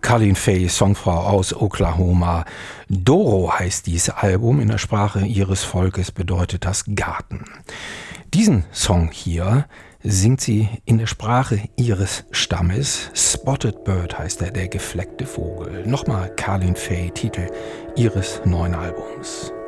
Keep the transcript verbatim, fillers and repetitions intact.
Carlin Fay, Songfrau aus Oklahoma. Doro heißt dieses Album. In der Sprache ihres Volkes bedeutet das Garten. Diesen Song hier singt sie in der Sprache ihres Stammes. Spotted Bird heißt er, der gefleckte Vogel. Nochmal Carlin Fay, Titel ihres neuen Albums.